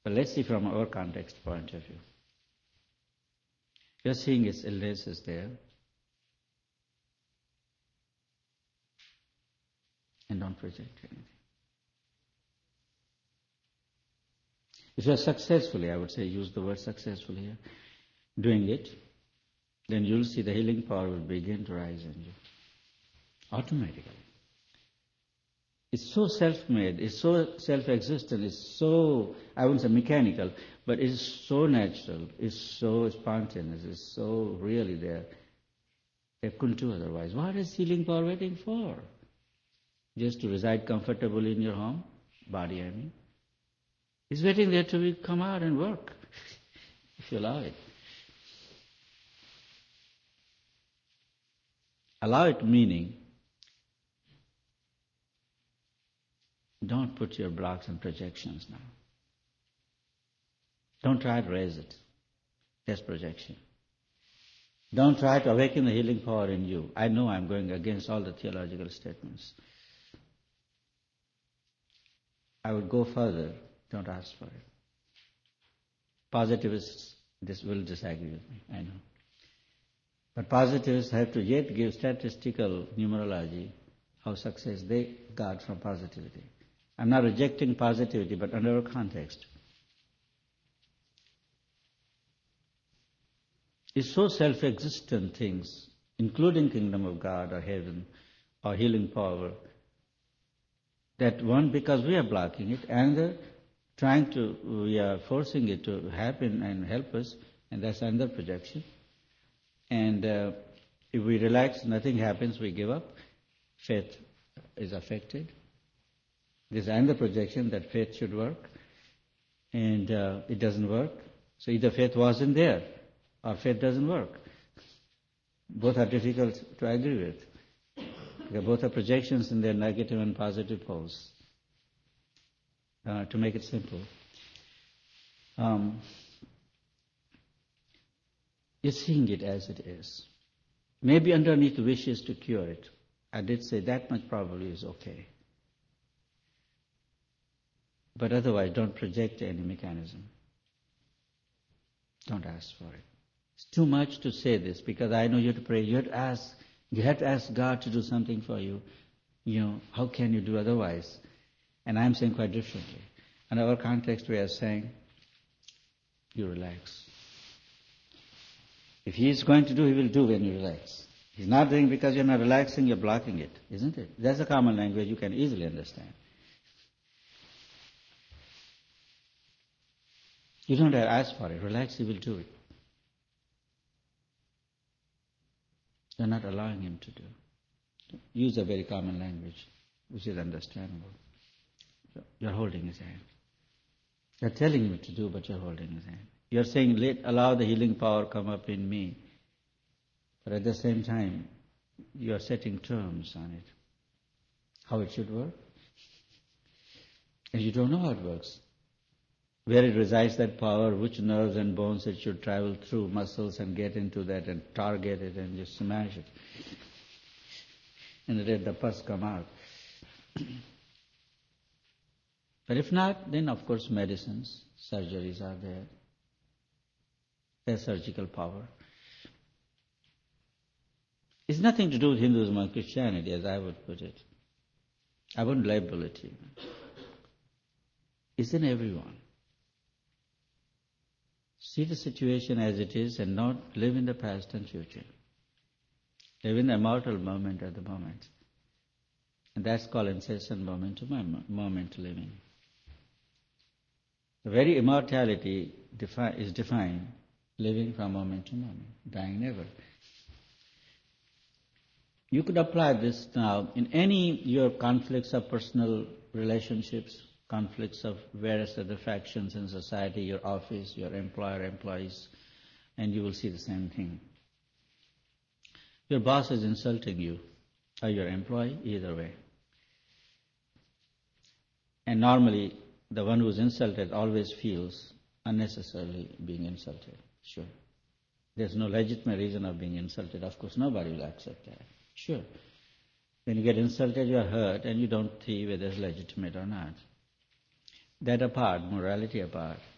But let's see from our context point of view. You're seeing its illness is there. And don't project anything. If you're successfully, I would say use the word successfully here, doing it, then you'll see the healing power will begin to rise in you. Automatically. It's so self-made, it's so self-existent, it's so, I wouldn't say mechanical, but it's so natural, it's so spontaneous, it's so really there. They couldn't do otherwise. What is healing power waiting for? Just to reside comfortably in your home, body I mean. It's waiting there to come out and work, if you allow it. Allow it meaning, don't put your blocks and projections now. Don't try to raise it. That's projection. Don't try to awaken the healing power in you. I know I'm going against all the theological statements. I would go further. Don't ask for it. Positivists will disagree with me, I know. But positivists have to yet give statistical numerology how success they got from positivity. I'm not rejecting positivity, but under a context. It's so self-existent things, including kingdom of God or heaven or healing power, that one, because we are blocking it, and we are forcing it to happen and help us, and that's another projection. And if we relax, nothing happens, we give up, faith is affected. There's another projection that faith should work, and it doesn't work. So either faith wasn't there, or faith doesn't work. Both are difficult to agree with. Because both are projections in their negative and positive poles. To make it simple. You're seeing it as it is. Maybe underneath wishes to cure it. I did say that much probably is okay. But otherwise, don't project any mechanism. Don't ask for it. It's too much to say this because I know you have to pray. You have to ask God to do something for you. You know, how can you do otherwise? And I'm saying quite differently. In our context, we are saying, you relax. If He is going to do, He will do when you relax. He's not doing because you're not relaxing, you're blocking it, isn't it? That's a common language you can easily understand. You don't have to ask for it. Relax, He will do it. You're not allowing Him to do. Use a very common language, which is understandable. You're holding His hand. You're telling Him what to do, but you're holding His hand. You're saying, allow the healing power come up in me. But at the same time, you're setting terms on it. How it should work. And you don't know how it works. Where it resides, that power, which nerves and bones it should travel through, muscles, and get into that and target it and just smash it. And let the pus come out. But if not, then of course medicines, surgeries are there. There's surgical power. It's nothing to do with Hinduism or Christianity, as I would put it. I wouldn't label it even. It's in everyone. See the situation as it is and not live in the past and future. Live in the immortal moment at the moment. And that's called incessant moment living. The very immortality is defined living from moment to moment, dying never. You could apply this now in any your conflicts of personal relationships, conflicts of various other factions in society, your office, your employer, employees, and you will see the same thing. Your boss is insulting you, or your employee, either way. And normally, the one who is insulted always feels unnecessarily being insulted. Sure. There's no legitimate reason of being insulted. Of course, nobody will accept that. Sure. When you get insulted, you are hurt, and you don't see whether it's legitimate or not. That apart, morality apart,